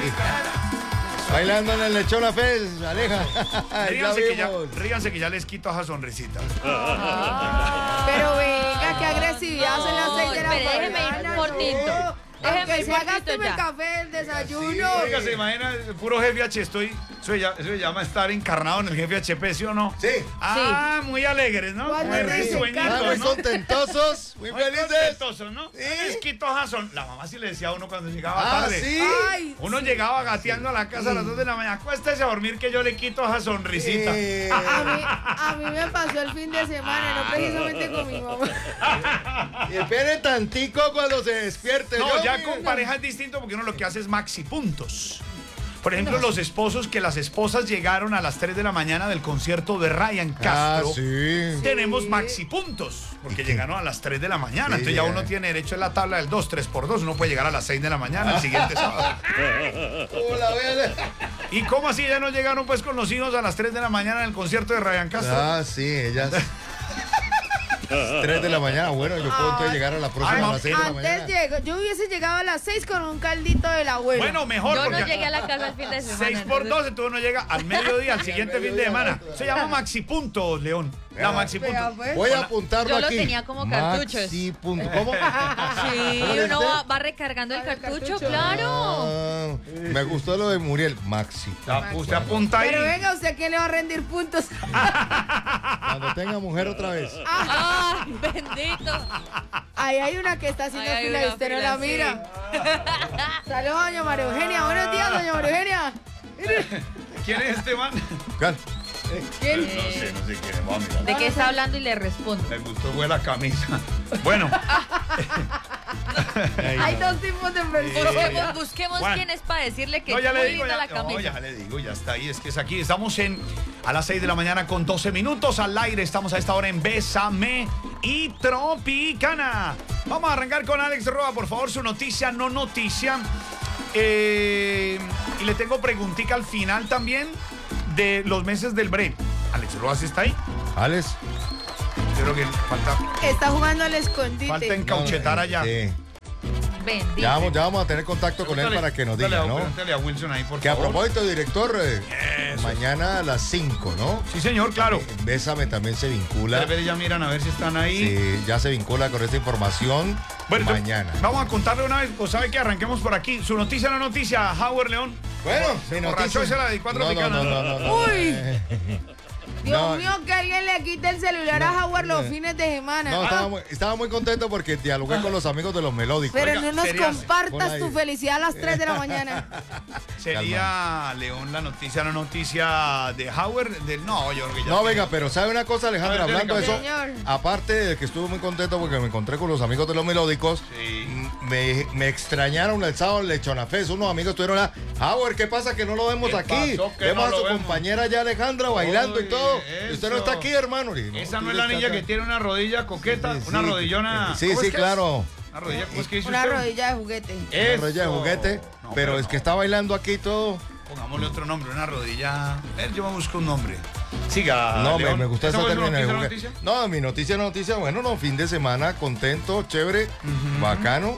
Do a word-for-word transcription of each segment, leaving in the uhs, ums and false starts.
Bailando en el Lechona Fest, Aleja. Ríanse que, ya, ríanse que ya les quito esa sonrisita. Pero venga, qué agresividad, son las seis de la mañana. Déjeme ir cortito. Déjeme ir se haga cortito el ya. café, el desayuno. Oiga, se imagina, el puro jefe H, estoy, eso, ya, eso se llama estar encarnado en el jefe H P, ¿sí o no? Sí. Ah, muy alegres, ¿no? Cuando Muy te risueñitos, Ah, muy ¿no? contentosos, muy Muy felices. contentosos, ¿no? Sí. Les quito son. La mamá sí le decía a uno cuando llegaba Ah, tarde. sí. Ay, Uno llegaba gateando a la casa a las dos de la mañana. Acuéstese a dormir que yo le quito esa sonrisita. Eh, a mí, a mí me pasó el fin de semana, no precisamente con mi mamá. Y espere tantico cuando se despierte. No, Yo, ya mi- con pareja es distinto porque uno lo que hace es maxi puntos. Por ejemplo, los esposos que las esposas llegaron a las tres de la mañana del concierto de Ryan Ah, Castro. sí. Tenemos maxi puntos porque llegaron a las tres de la mañana. Sí, Entonces ya ya. uno tiene derecho en la tabla del dos, tres por dos. Uno puede llegar a las seis de la mañana el siguiente sábado. Hola, véale. ¿Y cómo así ya no llegaron pues con los hijos a las tres de la mañana en el concierto de Ryan Castro? Ah, sí, ellas. tres de la mañana, bueno, yo puedo entonces llegar a la próxima Ay, a las seis de la Antes mañana. llego, yo hubiese llegado a las seis con un caldito del abuelo. Bueno, mejor Yo no porque llegué a la casa el fin de semana. seis por dos, entonces uno llega al mediodía, al siguiente fin de semana. Se llama maxi punto, León. La maxi Vea, punto. pues. Voy a apuntarlo Yo lo aquí. tenía como cartuchos. Maxi punto. ¿Cómo? Sí, ¿Cómo uno dice? va, va recargando el Ah, el cartucho, cartucho. claro. Ah, me gustó lo de Muriel. Maxi. Ya, usted apunta ahí. Pero venga, ¿usted a quién le va a rendir puntos? Cuando tenga mujer otra vez. Ay, bendito. Ahí hay una que está haciendo Ahí hay fila y una usted no fila, la sí. mira. Saludos, doña María Eugenia. Buenos días, doña María Eugenia. ¿Quién es este man? Cal- ¿Quién? No sé, no sé quién es. Vamos a mirar. ¿De qué está hablando y le respondo? Me gustó fue la camisa. Bueno, Hay dos tipos de personas. Busquemos, busquemos Juan. quién es para decirle que no, es ya le muy digo, linda ya, la camisa. no, ya le digo, ya está ahí. Es que es aquí. Estamos en a las seis de la mañana con doce minutos al aire. Estamos a esta hora en Bésame y Tropicana. Vamos a arrancar con Alex Roa, por favor, su noticia, no noticia. Eh, y le tengo preguntica al final también de los meses del break. Alex Roa, ¿sí está ahí? Alex. Yo creo que falta, Está jugando al escondite. falta encauchetar allá. Sí. Bendito. Ya vamos, ya vamos a tener contacto con él Pregúntale- para que nos pregúntale diga, a- ¿no? pregúntale a Wilson ahí, por Que a favor. propósito, director, eh, Eso. mañana a las cinco, ¿no? Sí, señor, claro. Eh, Bésame también se vincula. Ustedes ven, ya miran a ver si están ahí. Sí, ya se vincula con esta información Bueno, entonces, mañana. vamos a contarle una vez, o sabe que arranquemos por aquí. Su noticia no noticia, Howard León. Bueno, mi borrachó noticia. y se la dedicó a no, no, Tropicana. no, no, no, no. Uy. Dios No. mío, que alguien le quite el celular a Howard los fines de semana. No, estaba muy, estaba muy contento porque dialogué con los amigos de los melódicos. Pero Oiga, no nos sería- compartas Pon ahí. tu felicidad a las tres de la mañana. Sería, León, la noticia no noticia de Howard. Del, no, yo creo que ya No, tiene- venga, pero ¿sabe una cosa, Alejandra? A ver, Hablando de eso, Señor. aparte de que estuve muy contento porque me encontré con los amigos de los melódicos, Sí. m- me, me extrañaron el sábado en Lechona Fest. Unos amigos estuvieron allá. Howard, ¿qué pasa que no lo vemos ¿Qué aquí? pasó que Vemos no a su lo vemos? compañera ya Alejandra bailando y Uy, todo. Y usted no eso. está aquí, hermano. Y, Esa tú no es la estás niña acá. que tiene una rodilla coqueta, Sí, sí, una sí. rodillona. Sí, ¿cómo sí, es que claro. es? Una rodilla, ¿cómo es que dice Una usted? rodilla de juguete. Una Eso. rodilla de juguete, No, pero es no. que está bailando aquí todo. Pongámosle otro nombre, una rodilla. Eh, yo me busco un nombre. Siga. No, me, León. me gustó ¿Esa esa fue su término de noticia, juguete. noticia? No, mi noticia, noticia, bueno, no, fin de semana, contento, chévere, bacano.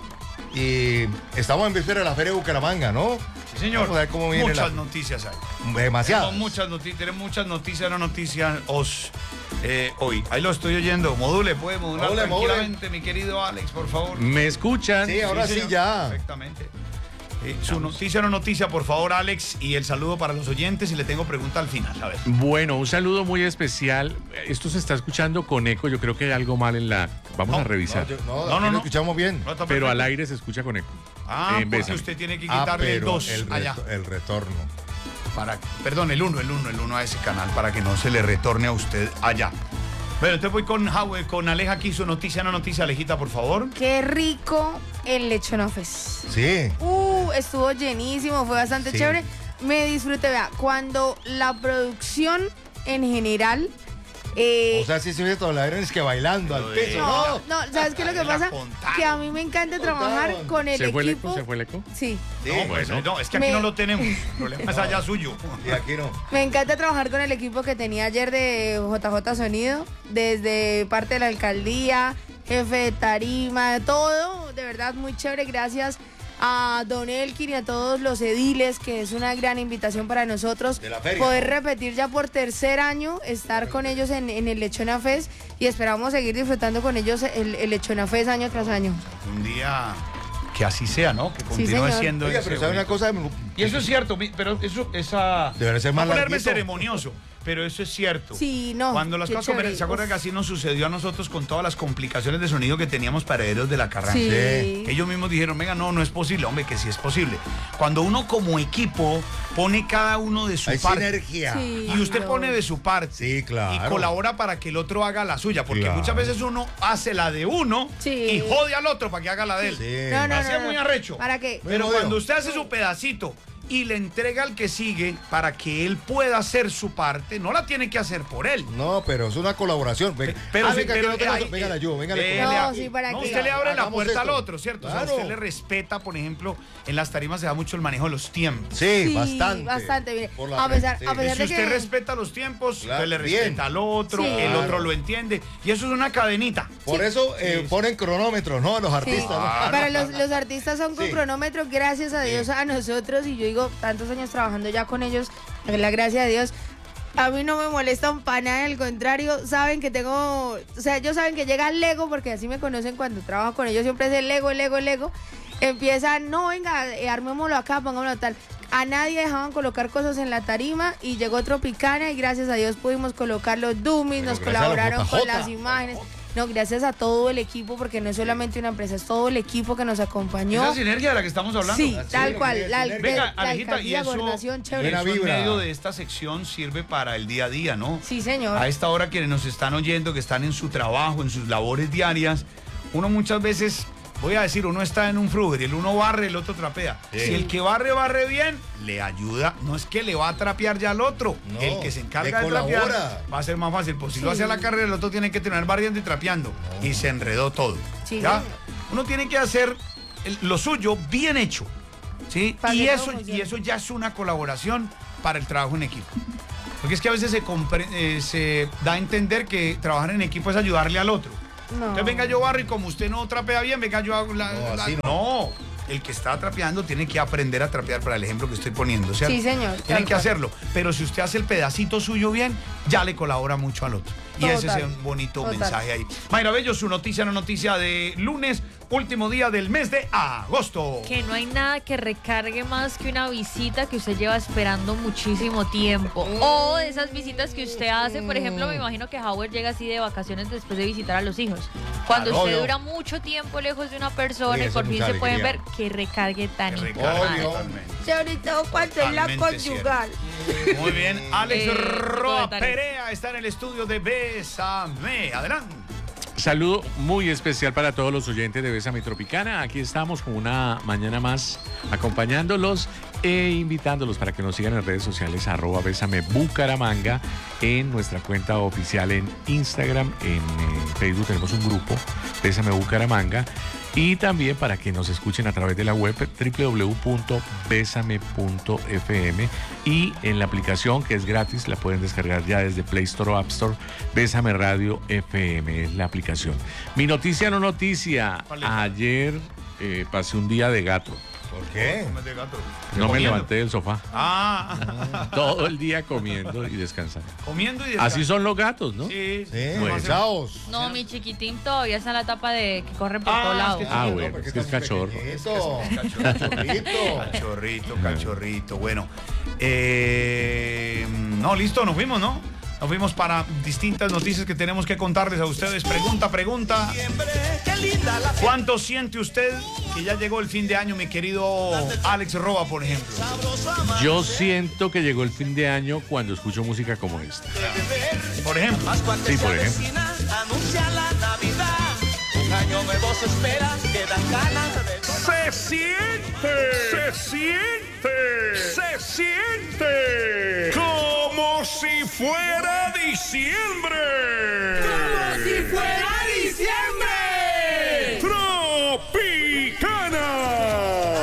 Y estamos en víspera de la Feria de Bucaramanga, ¿no? Sí, señor. Vamos a ver cómo viene Muchas la- noticias hay. Demasiado. Tenemos muchas noticias, tenemos muchas noticias, no noticias os, eh, hoy. Ahí lo estoy oyendo. Module, puede modular Module, module. tranquilamente, mi querido Alex, por favor. ¿Me escuchan? Sí, ahora sí, señor. ya. Perfectamente. Eh, su noticia no noticia, por favor, Alex, y el saludo para los oyentes y le tengo pregunta al final. A ver. Bueno, un saludo muy especial. Esto se está escuchando con eco. Yo creo que hay algo mal en la. Vamos No, a revisar. No, yo- no, No, aquí no, lo no. escuchamos bien. No, está Pero al perfecto. aire se escucha con eco. Ah, En porque Bésame. usted tiene que Ah, quitarle el pero dos el, allá. reto- el retorno. Para, perdón, el uno, el uno, el uno a ese canal para que no se le retorne a usted allá. Bueno, entonces voy con Howie, con Aleja aquí, su noticia, no noticia, Alejita, por favor. Qué rico el Lechona Fest. Sí. Uh, estuvo llenísimo, fue bastante Sí. chévere. Me disfruté, vea, cuando la producción en general. eh, O sea, sí se ve todo la es que bailando al Pero piso. de- no, No. no, ¿sabes qué es lo que La pasa? contaron. Que a mí me encanta trabajar Contaron. con el ¿Se fue el equipo. eco? ¿Se fue el eco? Sí, Sí, no, pues, bueno. no, es que aquí Me- no lo tenemos. El problema es allá suyo. Y aquí no. me encanta trabajar con el equipo que tenía ayer de J J Sonido, desde parte de la alcaldía, jefe de tarima, todo, de verdad muy chévere, gracias a Don Elkin y a todos los ediles, que es una gran invitación para nosotros De la feria, poder ¿no? repetir ya por tercer año, estar con ellos en, en el Lechona Fest, y esperamos seguir disfrutando con ellos el, el Lechona Fest año tras año. Un día que así sea, ¿no? Que continúe señor. siendo Oiga, ese pero ¿sabe una bonito. cosa? Y eso es cierto, mi- pero eso, esa... Debe ser más no ponerme larguito. ceremonioso, pero eso es cierto. Sí, no, Cuando las qué cosas convienen, chévere. ¿se acuerdan Uf. que así nos sucedió a nosotros con todas las complicaciones de sonido que teníamos para Herederos de la Carranza? Sí. Que ellos mismos dijeron, venga, no, no es posible, hombre, que sí es posible. Cuando uno como equipo pone cada uno de su Hay parte. sinergia. Sí. Y usted no. pone de su parte. Sí, claro. Y colabora para que el otro haga la suya. Porque Claro. muchas veces uno hace la de uno Sí. y jode al otro para que haga la de él. Sí. No, no, Así no, es muy no. arrecho. ¿Para qué? Pero Bueno, cuando digo. usted hace su pedacito y le entrega al que sigue para que él pueda hacer su parte, no la tiene que hacer por él. No, pero es una colaboración. Venga, Pero ah, si- venga, que pero, no tengo eh, eso. Venga, la ayudo, venga, le eh, pongo. No, le- sí, ¿para no, qué? usted le abre la Hagamos puerta al esto. otro, ¿cierto? O sea, Claro. usted le respeta, por ejemplo, en las tarimas se da mucho el manejo de los tiempos. Sí, Sí, bastante. bastante, mire. Por la A pesar- sí. a pesar Si de usted que- respeta los tiempos, Claro, usted le bien. respeta al otro, Sí. el otro Claro. lo entiende. Y eso es una cadenita. Por eso eh, Sí. ponen cronómetros, ¿no? Los Sí. artistas. ¿no? Ah, Para los, los artistas son con Sí. cronómetro, gracias a Dios a nosotros, y yo digo, tantos años trabajando ya con ellos, la gracia de Dios. A mí no me molestan para nada, al contrario, saben que tengo, o sea, ellos saben que llega el Lego, porque así me conocen cuando trabajo con ellos, siempre es el Lego, el Lego, el Lego. Empiezan, no, venga, eh, armémoslo acá, pongámoslo tal. A nadie dejaban colocar cosas en la tarima y llegó Tropicana y gracias a Dios pudimos colocar los dummies, Pero nos gracias a los colaboraron con J J. las imágenes. No, gracias a todo el equipo, porque no es solamente una empresa, es todo el equipo que nos acompañó. Esa sinergia de la que estamos hablando. Sí, Sí, tal lo cual. que La, es de- sinergia. Venga, la Alejita, y alcaldía, eso, gobernación, y chévere. Buena eso en vibra. medio de esta sección sirve para el día a día, ¿no? Sí, señor. A esta hora quienes nos están oyendo, que están en su trabajo, en sus labores diarias, uno muchas veces, voy a decir, uno está en un fruger, el uno barre, el otro trapea. Sí. Si el que barre, barre bien, le ayuda, no es que le va a trapear ya al otro, No, el que se encarga le de trapear colabora. va a ser más fácil, pues si lo Sí. hace a la carrera, el otro tiene que tener barriendo y trapeando, y se enredó todo. Sí, ¿ya? señor. Uno tiene que hacer el- lo suyo bien hecho, ¿sí? Para Y que todo eso, y funcione. eso ya es una colaboración para el trabajo en equipo. Porque es que a veces se, compre- eh, se da a entender que trabajar en equipo es ayudarle al otro. No. Entonces venga yo barro y como usted no trapea bien, venga yo hago la... No, la- así no, el que está trapeando tiene que aprender a trapear, para el ejemplo que estoy poniendo, ¿cierto? Sí, señor, Tiene tal que cual. hacerlo. Pero si usted hace el pedacito suyo bien, ya le colabora mucho al otro. Y Total, ese es un bonito total. mensaje ahí. Mayra Bello, su noticia, no noticia de lunes, último día del mes de agosto. Que no hay nada que recargue más que una visita que usted lleva esperando muchísimo tiempo. O de esas visitas que usted hace, por ejemplo, me imagino que Howard llega así de vacaciones después de visitar a los hijos. Cuando Claro, usted obvio. dura mucho tiempo lejos de una persona Sí, y eso por es fin mucha se pueden ver, alegría. que recargue tan Que recargue importante. Obvio. totalmente. Sobre todo cuando es la Totalmente conyugal. Muy bien, Alex Eh, Roa comentarios. Perea está en el estudio de Bésame. Adelante. Saludo muy especial para todos los oyentes de Bésame Tropicana. Aquí estamos con una mañana más acompañándolos e invitándolos para que nos sigan en redes sociales, arroba Bésame Bucaramanga, en nuestra cuenta oficial en Instagram, en, eh, Facebook tenemos un grupo, Bésame Bucaramanga, y también para que nos escuchen a través de la web doble u doble u doble u punto besame punto f m y en la aplicación que es gratis, la pueden descargar ya desde Play Store o App Store, Bésame Radio F M es la aplicación. Mi noticia no noticia, ¿Cuál es? ayer eh, pasé un día de gato, ¿Por qué? ¿Cómo es de gato? no me Comiendo. levanté del sofá, Ah, todo el día comiendo y descansando. comiendo y descansando. Así son los gatos, ¿no? Sí, Sí, Bueno. chaos. No, mi chiquitín todavía está en la etapa de que corre por Ah, todos es lados. que- Ah, No, bueno, porque es que es está muy cachorro. pequeñito. Cachorrito, cachorrito, cachorrito. Bueno, eh, no, listo, nos fuimos, ¿no? Nos fuimos para distintas noticias que tenemos que contarles a ustedes. Pregunta, pregunta. ¿Cuánto siente usted que ya llegó el fin de año, mi querido Alex Roa, por ejemplo? Yo siento que llegó el fin de año cuando escucho música como esta. Por ejemplo. Sí, por ejemplo. Anuncia la Navidad. Un año nuevo se espera, quedan ganas de Se siente, se siente, se siente como si fuera diciembre. si fuera